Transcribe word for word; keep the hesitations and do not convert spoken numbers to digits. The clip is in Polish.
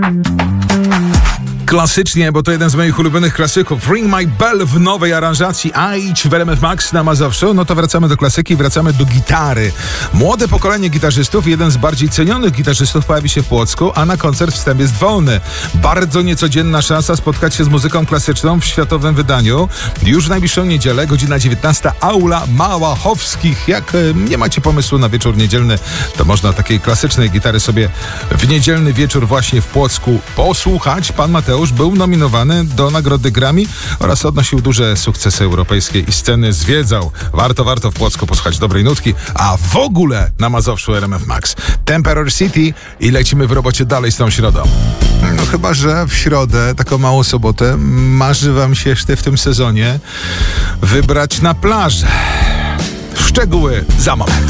Klasycznie, bo to jeden z moich ulubionych klasyków. Ring My Bell w nowej aranżacji A I Ć w R M F Max na Mazowszu. No to wracamy do klasyki, wracamy do gitary. Młode pokolenie gitarzystów, jeden z bardziej cenionych gitarzystów pojawi się w Płocku, a na koncert wstęp jest wolny. Bardzo niecodzienna szansa spotkać się z muzyką klasyczną w światowym wydaniu. Już w najbliższą niedzielę, godzina dziewiętnasta, Aula Małachowskich. Jak e, nie macie pomysłu na wieczór niedzielny, to można takiej klasycznej gitary sobie w niedzielny wieczór właśnie w Płocku posłuchać. Pan Mateusz był nominowany do nagrody Grammy oraz odnosił duże sukcesy europejskie i sceny zwiedzał. Warto, warto w Płocku posłuchać dobrej nutki, a w ogóle na Mazowszu R M F Max. Temporary City i lecimy w robocie dalej z tą środą. No chyba, że w środę, taką małą sobotę, marzy wam się jeszcze w tym sezonie wybrać na plażę. Szczegóły za moment.